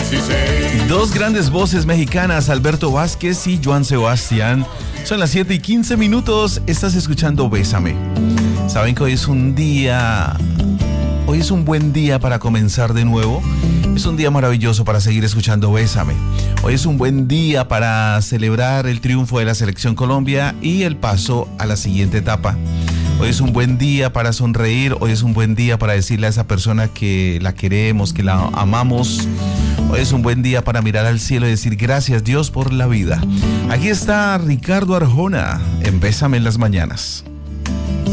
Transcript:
Dos grandes voces mexicanas, Alberto Vázquez y Joan Sebastián. Son las 7:15. Estás escuchando Bésame. Saben que hoy es un buen día para comenzar de nuevo. Es un día maravilloso para seguir escuchando Bésame. Hoy es un buen día para celebrar el triunfo de la Selección Colombia y el paso a la siguiente etapa. Hoy es un buen día para sonreír. Hoy es un buen día para decirle a esa persona que la queremos, que la amamos. Hoy es un buen día para mirar al cielo y decir gracias Dios por la vida. Aquí está Ricardo Arjona en Bésame en las mañanas.